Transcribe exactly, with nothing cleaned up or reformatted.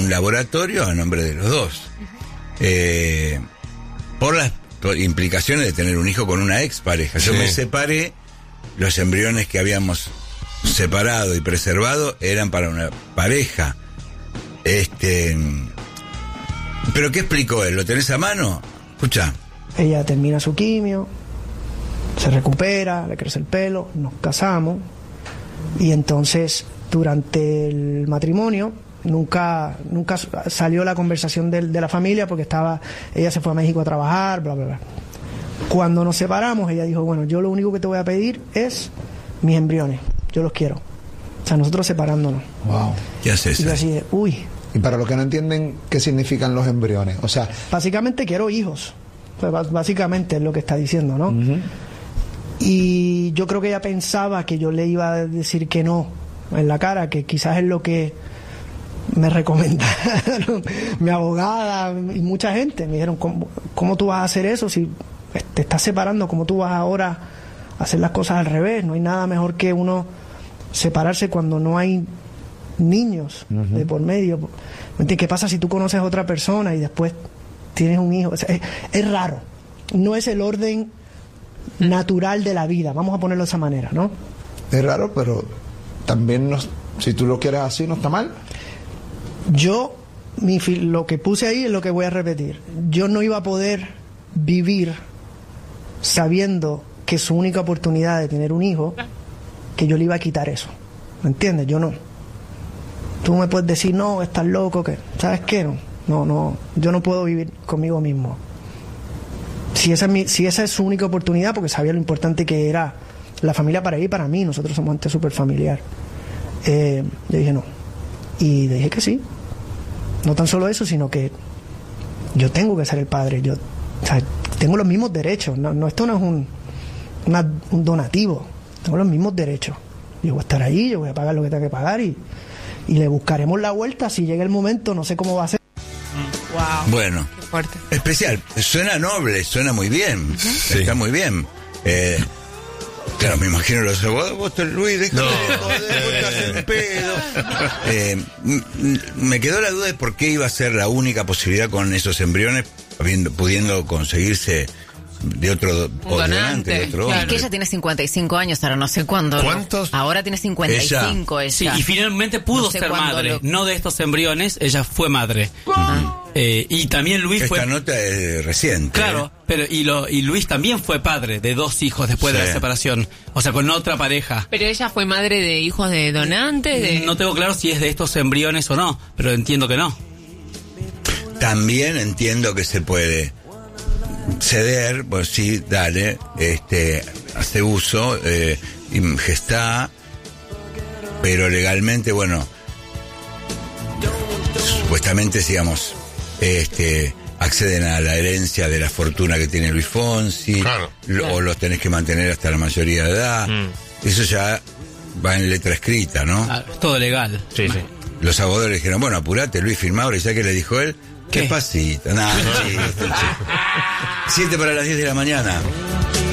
laboratorio a nombre de los dos. Eh, por las implicaciones de tener un hijo con una expareja. Yo sí. me separé, los embriones que habíamos separado y preservado eran para una pareja. Este, ¿pero qué explicó él? ¿Lo tenés a mano? Escucha. Ella termina su quimio, se recupera, le crece el pelo, nos casamos y entonces durante el matrimonio nunca nunca salió la conversación de, de la familia porque estaba ella se fue a México a trabajar, bla, bla, bla. Cuando nos separamos, ella dijo, bueno, yo lo único que te voy a pedir es mis embriones, yo los quiero. O sea, nosotros separándonos. Wow. ¿Qué haces? Y yo así de, uy. Y para los que no entienden qué significan los embriones, o sea... Básicamente quiero hijos. O sea, básicamente es lo que está diciendo, ¿no? Uh-huh. Y yo creo que ella pensaba que yo le iba a decir que no en la cara, que quizás es lo que me recomendaron mi abogada y mucha gente. Me dijeron, ¿cómo, cómo tú vas a hacer eso si te estás separando? ¿Cómo tú vas ahora a hacer las cosas al revés? No hay nada mejor que uno separarse cuando no hay niños uh-huh. de por medio. ¿Qué pasa si tú conoces a otra persona y después tienes un hijo? O sea, es, es raro. No es el orden natural de la vida, vamos a ponerlo de esa manera, ¿no? Es raro, pero también no, si tú lo quieres así, no está mal. Yo, mi, lo que puse ahí es lo que voy a repetir. Yo no iba a poder vivir sabiendo que su única oportunidad de tener un hijo, que yo le iba a quitar eso. ¿Me entiendes? Yo no. Tú me puedes decir, no, estás loco, que ¿sabes qué? No, no, no, yo no puedo vivir conmigo mismo. Si esa es mi, si esa es su única oportunidad, porque sabía lo importante que era la familia para él y para mí, nosotros somos gente súper familiar. Eh, yo dije no. Y le dije que sí. No tan solo eso, sino que yo tengo que ser el padre. Yo, o sea, tengo los mismos derechos. No, no esto no es un, una, un donativo. Tengo los mismos derechos. Yo voy a estar ahí, yo voy a pagar lo que tenga que pagar y, y le buscaremos la vuelta si llega el momento. No sé cómo va a ser. Wow. Bueno, qué fuerte. Especial, suena noble, suena muy bien, sí. Está muy bien. Eh, claro, me imagino los abogados, vos, Luis, déjame, no. joder, un pedo. Eh, m- me quedó la duda de por qué iba a ser la única posibilidad con esos embriones, habiendo, pudiendo conseguirse de otro o donante, de otro claro. hombre. Es que ella tiene cincuenta y cinco años, ahora no sé cuándo. ¿Cuántos? Ahora tiene cincuenta y cinco ella. Sí, y finalmente pudo no sé ser madre. Lo... No de estos embriones, ella fue madre. Ah. Eh, y también Luis Esta fue... Esta nota es reciente. Claro, ¿eh? pero y, lo, y Luis también fue padre de dos hijos después sí. de la separación. O sea, con otra pareja. Pero ella fue madre de hijos de donantes. De... No tengo claro si es de estos embriones o no, pero entiendo que no. También entiendo que se puede ceder, pues sí, dale, este, hace uso, eh, gestá, pero legalmente, bueno, supuestamente, digamos, este, acceden a la herencia de la fortuna que tiene Luis Fonsi, claro. lo, o los tenés que mantener hasta la mayoría de edad, mm. eso ya va en letra escrita, ¿no? Ah, todo legal. Sí, sí. Los abogados le dijeron, bueno, apurate, Luis, firmá ahora, y ya que le dijo él, ¿qué pasito? Nada, no, chiste, chiste. Siete para las diez de la mañana.